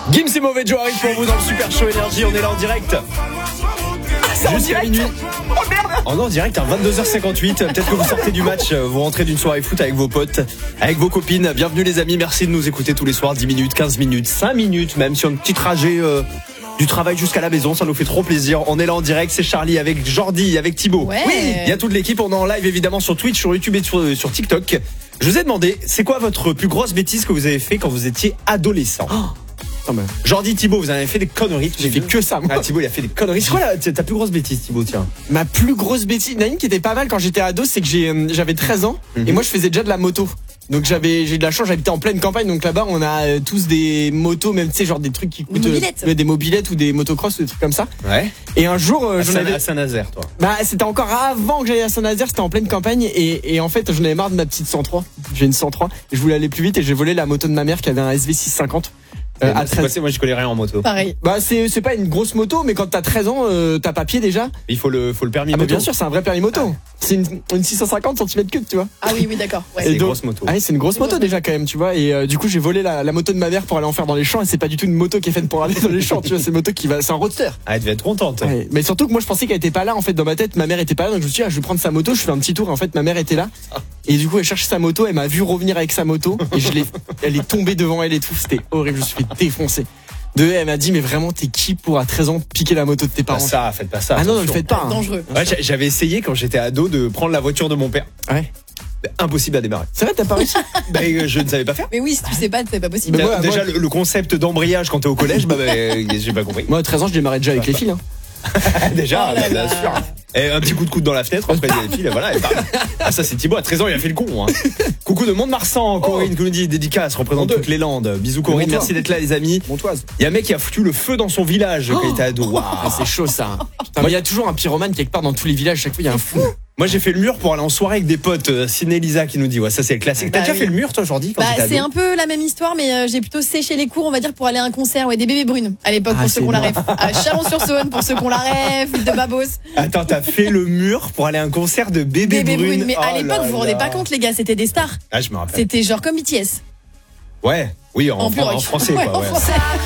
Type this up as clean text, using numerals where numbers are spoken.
Gims et Mauvais Joe arrivent pour vous dans le Super Show Énergie. On est là en direct. Jusqu'à minuit. Oh merde. Oh non, en direct à 22h58. Peut-être que vous sortez du match, vous rentrez d'une soirée foot avec vos potes, avec vos copines. Bienvenue les amis, merci de nous écouter tous les soirs. 10 minutes, 15 minutes, 5 minutes même sur un petit trajet du travail jusqu'à la maison. Ça nous fait trop plaisir. On est là en direct, c'est Charlie avec Jordi, avec Thibaut. Ouais. Oui, il y a toute l'équipe. On est en live évidemment sur Twitch, sur YouTube et sur TikTok. Je vous ai demandé, c'est quoi votre plus grosse bêtise que vous avez fait quand vous étiez adolescent? Jordi, Thibaut, vous en avez fait des conneries. J'ai fait que ça, moi. Ah, Thibaut, il a fait des conneries. C'est quoi ta plus grosse bêtise, Thibaut? Tiens. Ma plus grosse bêtise, il y en a une qui était pas mal quand j'étais ado, c'est que j'avais 13 ans et moi je faisais déjà de la moto. Donc j'ai de la chance, j'habitais en pleine campagne, donc là-bas on a tous des motos, même tu sais genre des trucs qui coûtent des mobilettes ou des motocross ou des trucs comme ça. Ouais. Et un jour À Saint-Nazaire, toi. Bah c'était encore avant que j'aille à Saint-Nazaire, c'était en pleine campagne et en fait j'en avais marre de ma petite 103. J'ai une 103 et je voulais aller plus vite et j'ai volé la moto de ma mère qui avait un SV650. À 13... Moi je connais rien en moto. Pareil. Bah c'est pas une grosse moto, mais quand t'as 13 ans, t'as papier déjà. Il faut le permis moto. Mais bien sûr, c'est un vrai permis moto. C'est une 650 cm3, tu vois. Ah oui, d'accord. Ouais. C'est une grosse moto. Ah oui, c'est une grosse moto déjà quand même, tu vois. Et du coup, j'ai volé la moto de ma mère pour aller en faire dans les champs. Et c'est pas du tout une moto qui est faite pour aller dans les champs, tu vois. C'est une moto c'est un roadster. Ah, elle devait être contente. Ouais. Mais surtout que moi, je pensais qu'elle était pas là. En fait, dans ma tête, ma mère était pas là. Donc je me suis dit, je vais prendre sa moto. Je fais un petit tour. Et en fait, ma mère était là. Et du coup, elle cherche sa moto. Elle m'a vu revenir avec sa moto. Et elle est tombée devant elle et tout. C'était horrible. Je me suis fait défoncer. Elle m'a dit, mais vraiment, t'es qui pour à 13 ans piquer la moto de tes parents? Faites pas ça. Ah non, ne le faites pas. Dangereux. Ouais, j'avais essayé quand j'étais ado de prendre la voiture de mon père. Ouais. Impossible à démarrer. C'est vrai, t'as pas réussi? Je ne savais pas faire. Mais oui, si tu sais pas, c'est pas possible. Mais moi, Déjà, le concept d'embrayage quand t'es au collège, j'ai pas compris. Moi, à 13 ans, je démarrais déjà avec les filles. Hein. Déjà, Oh là bien là. sûr. Et un petit coup de coude dans la fenêtre, après il y a les filles, voilà. Et ah, ça, c'est Thibaut, à 13 ans, il a fait le con. Hein. Coucou de Mont-de-Marsan, Corinne, qui nous dit dédicace, représente toutes les Landes. Bisous, Corinne, merci d'être là, les amis. Montoise. Il y a un mec qui a foutu le feu dans son village quand il était ado. Waouh. C'est chaud ça. Putain, mais il y a toujours un pyromane quelque part dans tous les villages. Chaque fois, il y a un fou. Moi j'ai fait le mur pour aller en soirée avec des potes. Ciné Lisa qui nous dit ouais, ça c'est le classique. T'as Bah déjà oui. fait le mur toi Jordi quand t'étais ado? C'est un peu la même histoire, mais j'ai plutôt séché les cours, on va dire, pour aller à un concert, des bébés brunes à l'époque, Ah, pour ceux c'est qui ont la énorme. ref. À Chalon-sur-Saône, pour ceux qui ont la ref, de Babos. Attends, t'as fait le mur pour aller à un concert de bébés brunes. Mais à Oh l'époque, là vous vous rendez là. pas compte, les gars, c'était des stars. Ah je me rappelle. C'était genre comme BTS. Ouais, oui en plus rock. français Ouais, quoi. en Ouais. français.